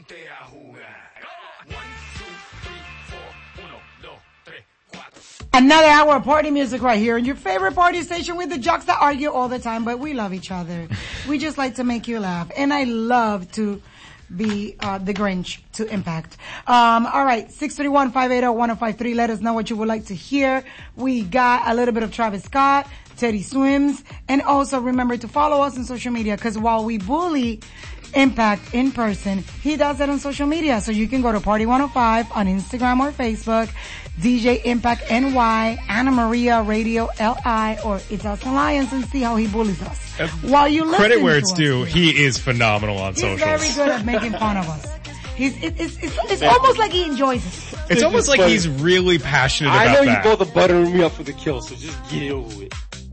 Ponte a jugar. 1, 2, 3, 4. 1, 2, 3, 4. Another hour of party music right here in your favorite party station with the jocks that argue all the time, but we love each other. We just like to make you laugh. And I love to be the Grinch to Impact. All right, 631-580-1053. Let us know what you would like to hear. We got a little bit of Travis Scott, Teddy Swims, and also remember to follow us on social media, because while we bully Impact in person, he does it on social media. So you can go to Party 105 on Instagram or Facebook, DJ Impact NY, Anna Maria Radio LI, or It's Us Alliance, and see how he bullies us. While you listen credit where to it's us, due, he is phenomenal on he's socials. very good at making fun of us. It's almost like he enjoys it. It's almost like he's really passionate I about know that. you both are buttering me up for the kill, so just get over it.